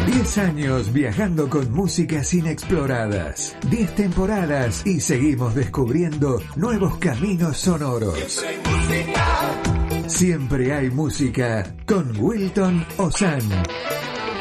10 años viajando con músicas inexploradas. 10 temporadas y seguimos descubriendo nuevos caminos sonoros. Siempre hay música con Wilton Ozan.